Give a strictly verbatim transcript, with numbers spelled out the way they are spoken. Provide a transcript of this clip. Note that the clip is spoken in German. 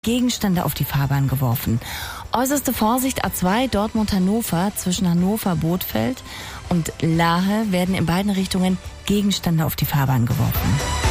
Gegenstände auf die Fahrbahn geworfen. Äußerste Vorsicht A zwei Dortmund-Hannover zwischen Hannover-Bothfeld und Lahe werden in beiden Richtungen Gegenstände auf die Fahrbahn geworfen.